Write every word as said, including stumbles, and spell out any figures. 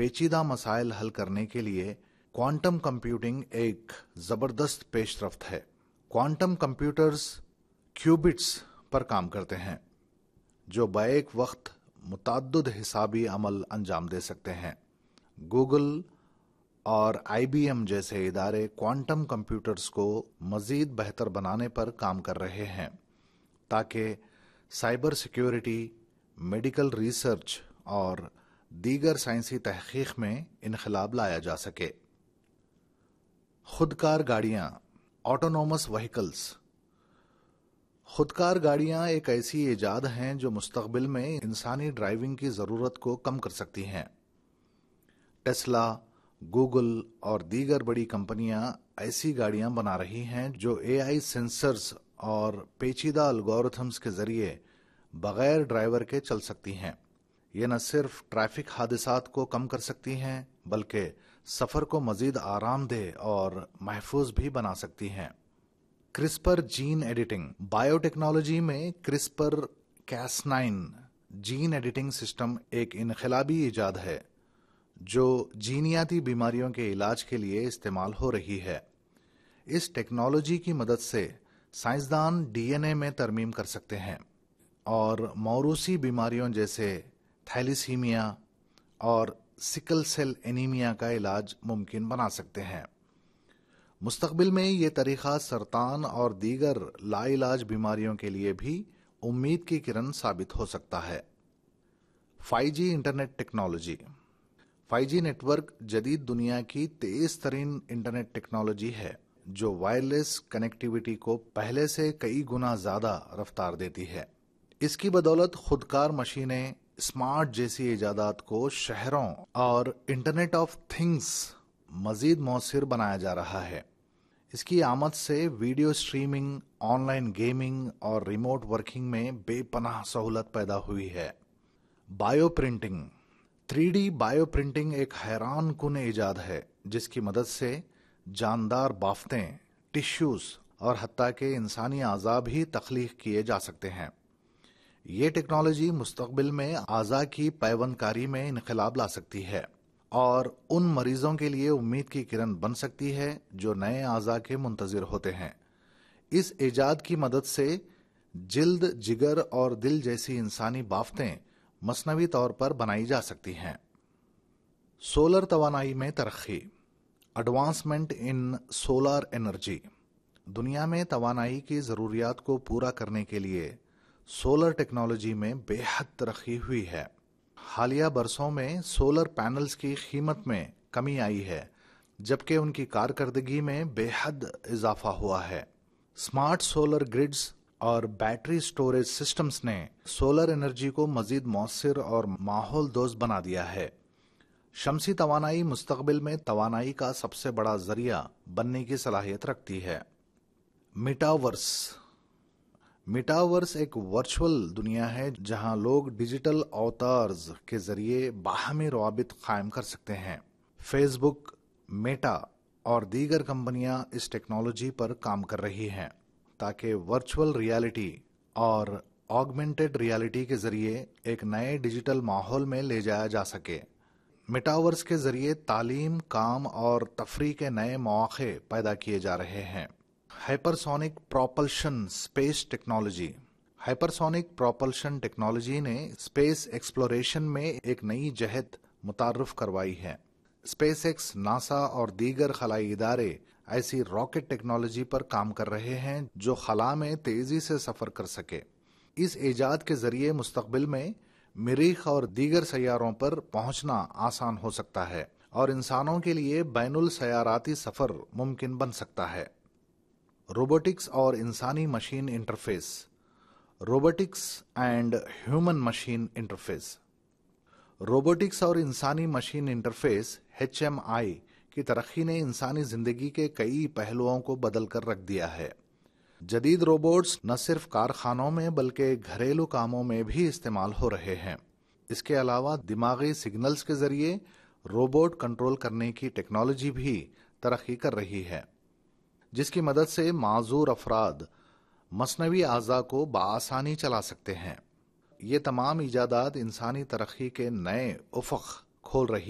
پیچیدہ مسائل حل کرنے کے لیے کوانٹم کمپیوٹنگ ایک زبردست پیش رفت ہے۔ کوانٹم کمپیوٹرز کیوبٹس پر کام کرتے ہیں جو بیک وقت متعدد حسابی عمل انجام دے سکتے ہیں۔ گوگل اور آئی بی ایم جیسے ادارے کوانٹم کمپیوٹرز کو مزید بہتر بنانے پر کام کر رہے ہیں تاکہ سائبر سیکیورٹی، میڈیکل ریسرچ اور دیگر سائنسی تحقیق میں انقلاب لایا جا سکے۔ خودکار گاڑیاں، آٹونومس وہیکلز۔ خودکار گاڑیاں ایک ایسی ایجاد ہیں جو مستقبل میں انسانی ڈرائیونگ کی ضرورت کو کم کر سکتی ہیں۔ ٹیسلا، گوگل اور دیگر بڑی کمپنیاں ایسی گاڑیاں بنا رہی ہیں جو اے آئی سینسرز اور پیچیدہ الگورتھمز کے ذریعے بغیر ڈرائیور کے چل سکتی ہیں۔ یہ نہ صرف ٹریفک حادثات کو کم کر سکتی ہیں بلکہ سفر کو مزید آرام دہ اور محفوظ بھی بنا سکتی ہیں۔ کرسپر جین ایڈیٹنگ۔ بائیو ٹیکنالوجی میں کرسپر case nine Jain editing system ایک انقلابی ایجاد ہے جو جینیاتی بیماریوں کے علاج کے لیے استعمال ہو رہی ہے۔ اس ٹیکنالوجی کی مدد سے سائنسدان ڈی این اے میں ترمیم کر سکتے ہیں اور موروثی بیماریوں جیسے تھیلیسیمیا اور سکل سیل اینیمیا کا علاج ممکن بنا سکتے ہیں۔ مستقبل میں یہ طریقہ سرطان اور دیگر لا علاج بیماریوں کے لیے بھی امید کی کرن ثابت ہو سکتا ہے۔ Five G internet technology. Five G net work جدید دنیا کی تیز ترین انٹرنیٹ ٹیکنالوجی ہے جو وائرلیس کنیکٹیویٹی کو پہلے سے کئی گنا زیادہ رفتار دیتی ہے۔ اس کی بدولت خودکار مشینیں، اسمارٹ جیسی ایجادات کو شہروں اور انٹرنیٹ آف تھنگز مزید مؤثر بنایا جا رہا ہے۔ اس کی آمد سے video streaming, on line gaming اور ریموٹ ورکنگ میں بے پناہ سہولت پیدا ہوئی ہے۔ Bio printing. Three D bio printing ایک حیران کن ایجاد ہے جس کی مدد سے جاندار بافتیں، ٹشوز اور حتیٰ کہ انسانی اعضاء بھی تخلیق کیے جا سکتے ہیں۔ یہ ٹیکنالوجی مستقبل میں اعضاء کی پیوند کاری میں انقلاب لا سکتی ہے اور ان مریضوں کے لیے امید کی کرن بن سکتی ہے جو نئے اعضاء کے منتظر ہوتے ہیں۔ اس ایجاد کی مدد سے جلد، جگر اور دل جیسی انسانی بافتیں مصنوعی طور پر بنائی جا سکتی ہیں۔ سولر توانائی میں ترقی۔ Advancement in solar energy. دنیا میں توانائی کی ضروریات کو پورا کرنے کے لیے سولر ٹیکنالوجی میں بے حد ترقی ہوئی ہے۔ حالیہ برسوں میں سولر پینلز کی قیمت میں کمی آئی ہے جبکہ ان کی کارکردگی میں بے حد اضافہ ہوا ہے۔ اسمارٹ سولر گریڈز اور بیٹری سٹوریج سسٹمز نے سولر انرجی کو مزید مؤثر اور ماحول دوست بنا دیا ہے۔ شمسی توانائی مستقبل میں توانائی کا سب سے بڑا ذریعہ بننے کی صلاحیت رکھتی ہے۔ میٹاورس۔ میٹاورس ایک ورچوئل دنیا ہے جہاں لوگ ڈیجیٹل اوتارز کے ذریعے باہمی روابط قائم کر سکتے ہیں۔ فیس بک، میٹا اور دیگر کمپنیاں اس ٹیکنالوجی پر کام کر رہی ہیں تاکہ ورچوئل ریالٹی اور آگمنٹڈ ریالٹی کے ذریعے ایک نئے ڈیجیٹل ماحول میں لے جایا جا سکے۔ میٹاورس کے ذریعے تعلیم، کام اور تفریح کے نئے مواقع پیدا کیے جا رہے ہیں۔ ہائپرسونک propulsion space technology. ہائپرسونک propulsion technology نے اسپیس ایکسپلوریشن میں ایک نئی جہت متعارف کروائی ہے۔ اسپیس ایکس، ناسا اور دیگر خلائی ادارے ایسی راکٹ ٹیکنالوجی پر کام کر رہے ہیں جو خلا میں تیزی سے سفر کر سکے۔ اس ایجاد کے ذریعے مستقبل میں مریخ اور دیگر سیاروں پر پہنچنا آسان ہو سکتا ہے اور انسانوں کے لیے بین السیاراتی سفر ممکن بن سکتا ہے۔ روبوٹکس اور انسانی machine interface. Robotics and human machine interface. Robotics اور انسانی مشین انٹرفیس ایچ ایم آئی کی ترقی نے انسانی زندگی کے کئی پہلوؤں کو بدل کر رکھ دیا ہے۔ جدید روبوٹس نہ صرف کارخانوں میں بلکہ گھریلو کاموں میں بھی استعمال ہو رہے ہیں۔ اس کے علاوہ دماغی سگنلز کے ذریعے روبوٹ کنٹرول کرنے کی ٹیکنالوجی بھی ترقی کر رہی ہے جس کی مدد سے معذور افراد مصنوعی اعضاء کو بآسانی چلا سکتے ہیں۔ یہ تمام ایجادات انسانی ترقی کے نئے افق کھول رہی